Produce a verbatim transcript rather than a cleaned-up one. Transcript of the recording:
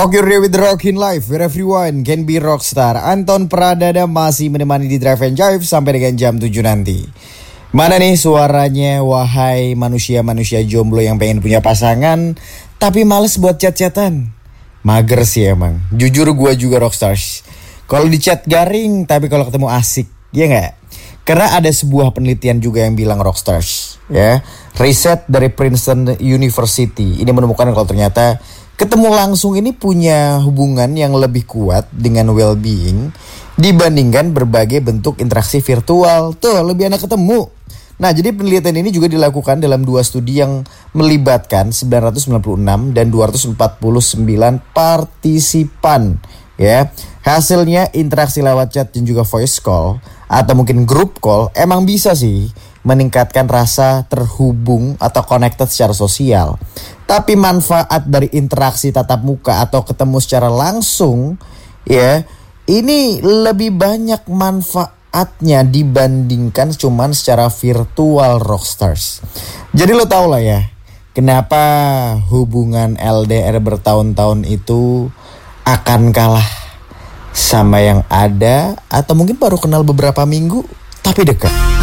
Rock your day with the Rockin' Life, where everyone can be rockstar. Anton Pradana masih menemani di Drive and Jive sampai dengan jam tujuh nanti. Mana nih suaranya, wahai manusia-manusia jomblo yang pengen punya pasangan, tapi males buat chat-chatan? Mager sih emang. Jujur gue juga rockstars. Kalau di chat garing, tapi kalau ketemu asik, ya nggak? Karena ada sebuah penelitian juga yang bilang rockstars, ya. Riset dari Princeton University ini menemukan kalau ternyata ketemu langsung ini punya hubungan yang lebih kuat dengan well-being dibandingkan berbagai bentuk interaksi virtual. Tuh, lebih enak ketemu. Nah, jadi penelitian ini juga dilakukan dalam dua studi yang melibatkan sembilan ratus sembilan puluh enam dan dua ratus empat puluh sembilan partisipan. Ya, hasilnya interaksi lewat chat dan juga voice call atau mungkin group call emang bisa sih meningkatkan rasa terhubung atau connected secara sosial. Tapi manfaat dari interaksi tatap muka atau ketemu secara langsung, ya, ini lebih banyak manfaatnya dibandingkan cuman secara virtual rockstars. Jadi lo tau lah ya, kenapa hubungan L D R bertahun-tahun itu akan kalah sama yang ada atau mungkin baru kenal beberapa minggu tapi dekat.